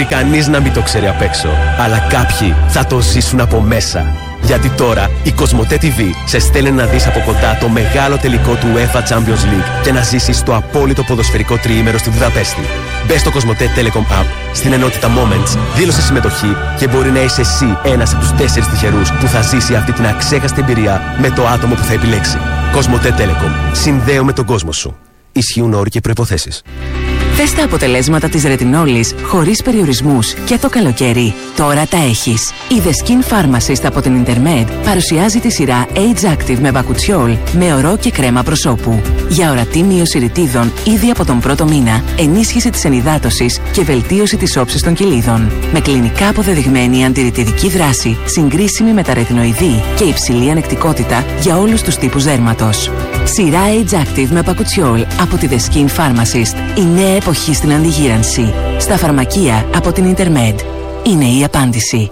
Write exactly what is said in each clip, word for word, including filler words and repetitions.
Μπορεί κανείς να μην το ξέρει απ' έξω, αλλά κάποιοι θα το ζήσουν από μέσα. Γιατί τώρα η Κοσμοτέ τι βι σε στέλνει να δεις από κοντά το μεγάλο τελικό του UEFA Champions League και να ζήσεις το απόλυτο ποδοσφαιρικό τριήμερο στη Βουδαπέστη. Μπες στο Κοσμοτέ Telecom App, στην ενότητα Moments, δήλωσε συμμετοχή και μπορεί να είσαι εσύ ένας από τους τέσσερις τυχερούς που θα ζήσει αυτή την αξέχαστη εμπειρία με το άτομο που θα επιλέξει. Κοσμοτέ Telecom. Συνδέω τον κόσμο σου. Ισχύουν όροι και προϋποθέσεις. Θες τα αποτελέσματα της ρετινόλης χωρίς περιορισμούς και το καλοκαίρι. Τώρα τα έχεις. Η The Skin Pharmacist από την Intermed παρουσιάζει τη σειρά Age Active με βακουτσιόλ με ορό και κρέμα προσώπου. Για ορατή μείωση ρητίδων ήδη από τον πρώτο μήνα, ενίσχυση της ενυδάτωσης και βελτίωση της όψης των κυλίδων. Με κλινικά αποδεδειγμένη αντιρρητιδική δράση, συγκρίσιμη με τα ρετινοειδή και υψηλή ανεκτικότητα για όλους τους τύπους δέρματος. Σειρά Age Active με βακουτσιόλ από τη The Skin Pharmacist. Η νέα εποχή στην αντιγύρανση. Στα φαρμακεία από την Intermed. Είναι η απάντηση.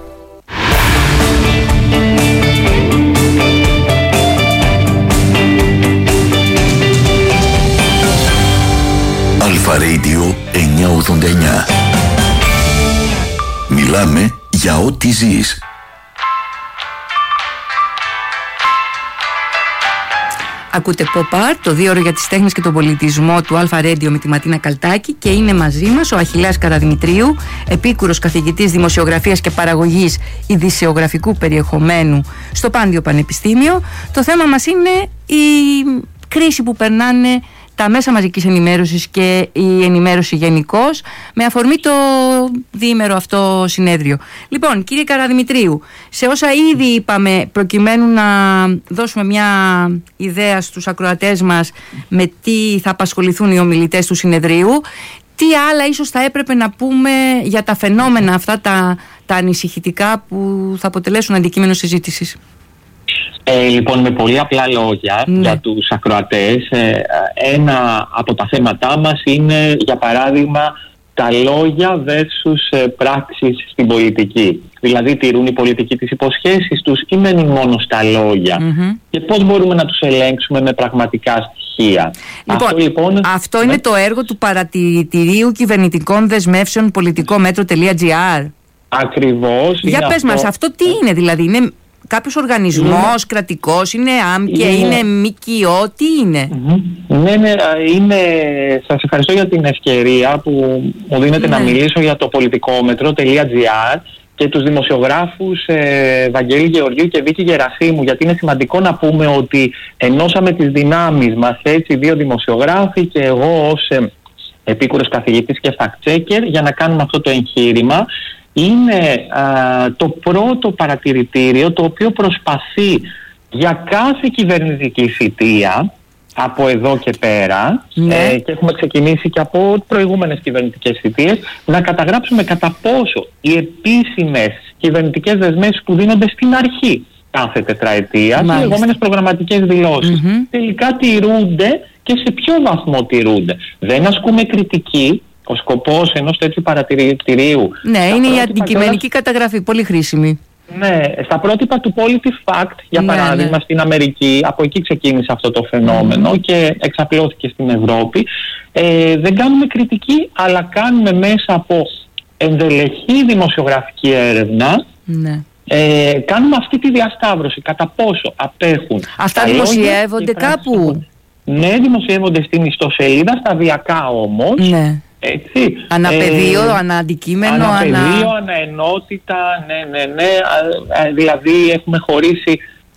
Αλφα Radio εννιακόσια ογδόντα εννιά. Μιλάμε για ό,τι ζεις. Ακούτε Pop Art, το δύο ώρο για τις τέχνες και τον πολιτισμό του Αλφα Radio με τη Ματίνα Καλτάκη, και είναι μαζί μας ο Αχιλλέας Καραδημητρίου, επίκουρος καθηγητής δημοσιογραφίας και παραγωγής ειδησεογραφικού περιεχομένου στο Πάντιο Πανεπιστήμιο. Το θέμα μας είναι η κρίση που περνάνε τα μέσα μαζικής ενημέρωσης και η ενημέρωση γενικώς, με αφορμή το διήμερο αυτό συνέδριο. Λοιπόν, κύριε Καραδημητρίου, σε όσα ήδη είπαμε, προκειμένου να δώσουμε μια ιδέα στους ακροατές μας με τι θα απασχοληθούν οι ομιλητές του συνεδρίου, τι άλλα ίσως θα έπρεπε να πούμε για τα φαινόμενα αυτά τα, τα ανησυχητικά που θα αποτελέσουν αντικείμενο συζήτησης? Ε, λοιπόν, με πολύ απλά λόγια, ναι, για τους ακροατές, ε, ένα από τα θέματά μας είναι, για παράδειγμα, τα λόγια versus ε, πράξεις στην πολιτική. Δηλαδή, τηρούν οι πολιτικοί τις υποσχέσεις τους ή μένουν μόνο στα λόγια? Mm-hmm. Και πώς μπορούμε να τους ελέγξουμε με πραγματικά στοιχεία? Λοιπόν, αυτό, λοιπόν, αυτό ναι, είναι το έργο του Παρατηρητηρίου Κυβερνητικών Δεσμεύσεων πολιτικόμετρο.gr. Ακριβώς. Για πες αυτό. μας, αυτό τι είναι δηλαδή? Είναι κάποιος οργανισμός, είναι κρατικός, είναι άμκε, είναι, είναι ΜΚΟ, τι είναι? Ναι, ναι, είναι, σας ευχαριστώ για την ευκαιρία που μου δίνετε, ναι, να μιλήσω για το πολιτικόμετρο.gr και τους δημοσιογράφους ε, Βαγγέλη Γεωργίου και Βίκη Γερασίμου, γιατί είναι σημαντικό να πούμε ότι ενώσαμε τις δυνάμεις μας, έτσι, δύο δημοσιογράφοι και εγώ ως ε, επίκουρος καθηγητής και fact-checker, για να κάνουμε αυτό το εγχείρημα. Είναι α, το πρώτο παρατηρητήριο το οποίο προσπαθεί για κάθε κυβερνητική θητεία από εδώ και πέρα, ναι, ε, και έχουμε ξεκινήσει και από προηγούμενες κυβερνητικές θητείες, να καταγράψουμε κατά πόσο οι επίσημες κυβερνητικές δεσμεύσεις που δίνονται στην αρχή κάθε τετραετία, οι λεγόμενες προγραμματικές δηλώσεις, mm-hmm, τελικά τηρούνται και σε ποιο βαθμό τηρούνται. Δεν ασκούμε κριτική. Ο σκοπός ενός τέτοιου παρατηρητηρίου... Ναι, είναι η αντικειμενική τώρα καταγραφή, πολύ χρήσιμη. Ναι, στα πρότυπα του PolitiFact, για ναι, παράδειγμα, ναι, στην Αμερική, από εκεί ξεκίνησε αυτό το φαινόμενο mm. και εξαπλώθηκε στην Ευρώπη. Ε, δεν κάνουμε κριτική, αλλά κάνουμε μέσα από ενδελεχή δημοσιογραφική έρευνα, ναι, ε, κάνουμε αυτή τη διασταύρωση, κατά πόσο απέχουν. Αυτά δημοσιεύονται κάπου? Ναι, δημοσιεύονται στην ιστοσελίδα, σταδιακά όμως. Ναι. Έτσι. Αναπεδίο, ε, ανααντικείμενο, αναπεδίο, ανα... αναενότητα, ναι, ναι, ναι. Δηλαδή έχουμε χωρίσει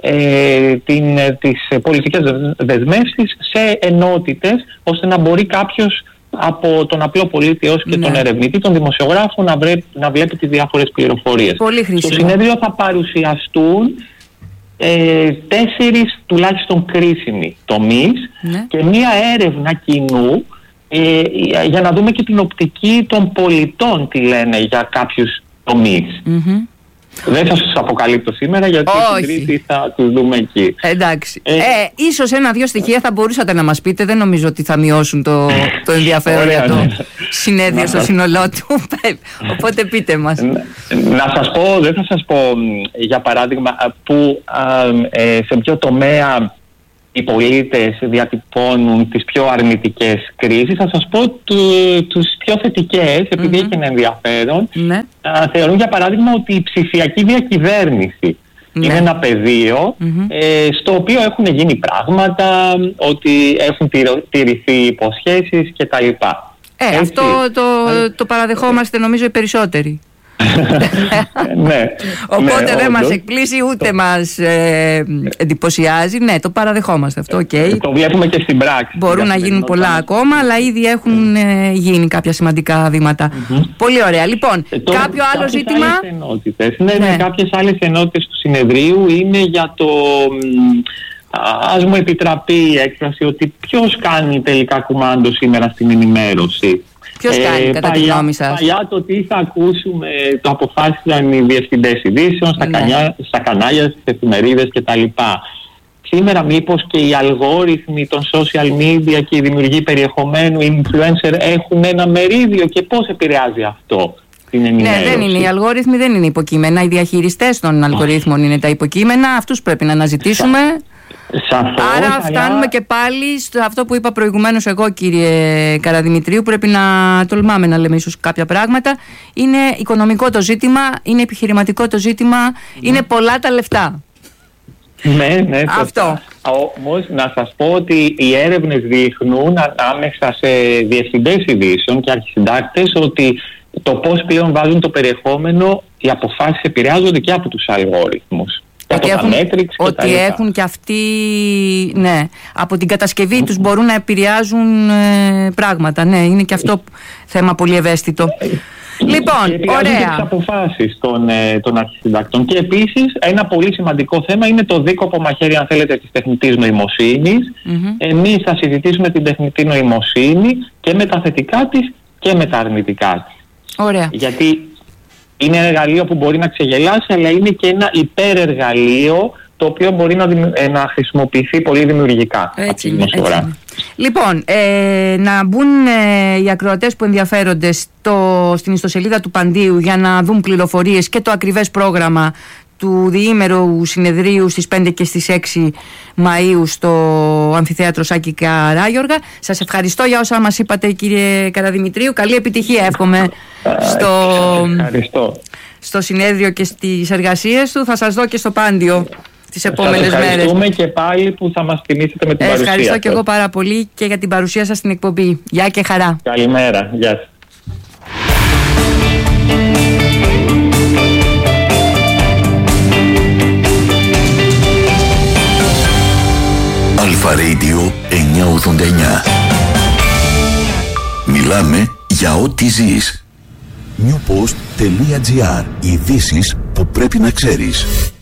ε, την, τις πολιτικές δεσμεύσεις σε ενότητες, ώστε να μπορεί κάποιος από τον απλό πολίτη έως και, ναι, τον ερευνητή, τον δημοσιογράφο, να, βρε, να βλέπει τις διάφορες πληροφορίες. Πολύ χρήσιμο. Στο συνέδριο θα παρουσιαστούν ε, τέσσερις τουλάχιστον κρίσιμοι τομείς, ναι, και μία έρευνα κοινού, Ε, για να δούμε και την οπτική των πολιτών τι λένε για κάποιους τομείς. Mm-hmm. Δεν θα σας αποκαλύπτω σήμερα, γιατί την Τρίτη θα τους δούμε εκεί. Εντάξει. Ε, ε, ίσως ένα-δυο στοιχεία θα μπορούσατε να μας πείτε. Δεν νομίζω ότι θα μειώσουν το, το ενδιαφέρον για το συνέδριο στο σύνολό του. Οπότε πείτε μας. Να σας πω, δεν θα σας πω για παράδειγμα που, ε, σε ποιο τομέα οι πολίτες διατυπώνουν τις πιο αρνητικές κρίσεις. Θα σας πω του, τους πιο θετικές, επειδή mm-hmm. έχει ένα ενδιαφέρον. Ναι. Α, θεωρούν για παράδειγμα ότι η ψηφιακή διακυβέρνηση ναι. είναι ένα πεδίο mm-hmm. ε, στο οποίο έχουν γίνει πράγματα, ότι έχουν τηρηθεί υποσχέσεις κτλ. Ε, αυτό το, το παραδεχόμαστε νομίζω οι περισσότεροι. ναι, Οπότε ναι, δεν όντως. μας εκπλήσει ούτε το... μας ε, εντυπωσιάζει. Ναι, το παραδεχόμαστε αυτό. Okay. Το βλέπουμε και στην πράξη. Μπορούν να γίνουν πολλά μας. ακόμα, αλλά ήδη έχουν ε, γίνει κάποια σημαντικά βήματα. Mm-hmm. Πολύ ωραία. Λοιπόν, ε, τώρα, κάποιο άλλο ζήτημα. Ναι, ναι, ναι, κάποιες άλλες ενότητες του συνεδρίου είναι για το. Ας μου επιτραπεί η έκφραση ότι ποιος κάνει τελικά κουμάντο σήμερα στην ενημέρωση. Ποιος κάνει, ε, κατά τη γνώμη σας? Παλιά το τι θα ακούσουμε, το αποφάσισαν οι διευθυντές ειδήσεων, στα, ναι. κανιά, στα κανάλια, στις εφημερίδες κτλ. Σήμερα μήπως και οι αλγόριθμοι των social media και οι δημιουργοί περιεχομένου, οι influencer έχουν ένα μερίδιο και πώς επηρεάζει αυτό την ενημέρωση? Ναι, δεν είναι. Οι αλγόριθμοι δεν είναι υποκείμενα. Οι διαχειριστές των αλγορίθμων είναι τα υποκείμενα. Αυτούς πρέπει να αναζητήσουμε. Σαφώς, Άρα φτάνουμε αλλά... και πάλι στο αυτό που είπα προηγουμένως εγώ, κύριε Καραδημητρίου. Πρέπει να τολμάμε να λέμε ίσως κάποια πράγματα. Είναι οικονομικό το ζήτημα, είναι επιχειρηματικό το ζήτημα, mm. είναι πολλά τα λεφτά. Ναι, ναι. Αυτό. Όμως να σας πω ότι οι έρευνες δείχνουν ανάμεσα σε διευθυντές ειδήσεων και αρχισυντάκτες ότι το πώς πλέον βάζουν το περιεχόμενο, οι αποφάσεις επηρεάζονται και από τους αλγόριθμους. Ότι έχουν, ότι έχουν και αυτοί, ναι, από την κατασκευή τους μπορούν να επηρεάζουν ε, πράγματα. Ναι, είναι και αυτό θέμα πολύ ευαίσθητο. Λοιπόν, και ωραία. Και τις αποφάσεις των, ε, των αρχισυντακτών. Και επίσης ένα πολύ σημαντικό θέμα είναι το δίκοπο μαχαίρι, αν θέλετε, της τεχνητής νοημοσύνης. Mm-hmm. Εμείς θα συζητήσουμε την τεχνητή νοημοσύνη και με τα θετικά της και με τα αρνητικά της. Ωραία. Γιατί είναι ένα εργαλείο που μπορεί να ξεγελάσει, αλλά είναι και ένα υπερεργαλείο το οποίο μπορεί να, να χρησιμοποιηθεί πολύ δημιουργικά. Έτσι είναι, έτσι είναι. Λοιπόν, ε, να μπουν ε, οι ακροατές που ενδιαφέρονται στο, στην ιστοσελίδα του Παντίου για να δουν πληροφορίες και το ακριβές πρόγραμμα του διήμερου συνεδρίου στις πέντε και στις έξι Μαΐου στο Αμφιθέατρο Σάκη Καράγιοργα. Σας ευχαριστώ για όσα μας είπατε, κύριε Καραδημητρίου. Καλή επιτυχία εύχομαι στο, στο συνέδριο και στις εργασίες του. Θα σας δω και στο Πάντιο τις επόμενες μέρες. Ευχαριστούμε και πάλι που θα μας τιμήσετε με την Ευχαριστώ παρουσία. Ευχαριστώ και εγώ πάρα πολύ και για την παρουσία σας στην εκπομπή. Γεια και χαρά. Καλημέρα. Γεια σας. Αλφα Radio εννιακόσια ογδόντα εννιά. Μιλάμε για ό,τι ζεις. newpost.gr. Ειδήσεις που πρέπει να ξέρεις.